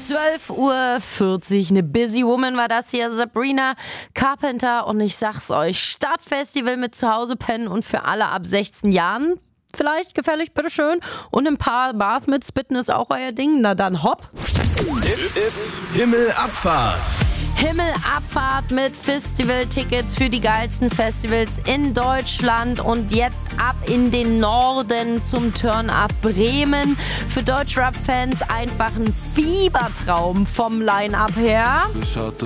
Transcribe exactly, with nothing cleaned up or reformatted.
zwölf Uhr vierzig, eine Busy Woman war das hier, Sabrina Carpenter. Und ich sag's euch, Stadtfestival mit Zuhause pennen und für alle ab sechzehn Jahren. Vielleicht gefällig, bitteschön. Und ein paar Bars mit Spitten ist auch euer Ding. Na dann hopp. It's, it's Himmelabfahrt. Himmelabfahrt mit Festivaltickets für die geilsten Festivals in Deutschland und jetzt ab in den Norden zum Turn-Up Bremen. Für Deutschrap-Fans einfach ein Fiebertraum vom Line-Up her.